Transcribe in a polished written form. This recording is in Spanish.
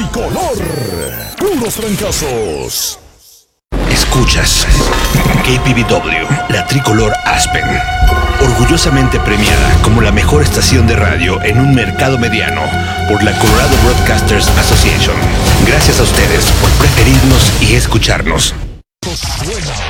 Tricolor. Puros trancazos. Escuchas KPVW, la Tricolor Aspen, orgullosamente premiada como la mejor estación de radio en un mercado mediano por la Colorado Broadcasters Association. Gracias a ustedes por preferirnos y escucharnos. Suena